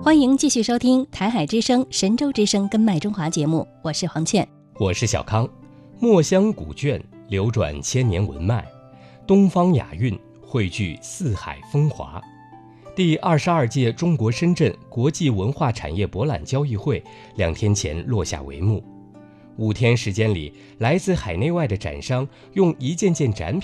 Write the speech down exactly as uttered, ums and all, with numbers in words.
欢迎继续收听台海之声、神州之声跟麦中华节目，我是黄倩， 我是小康。墨香古卷，流转千年文脉，东方雅韵汇聚四海风华。第二十二届中国深圳国际文化产业博览交易会两天前落下帷幕。五天时间里，来自海内外的展商用一件件展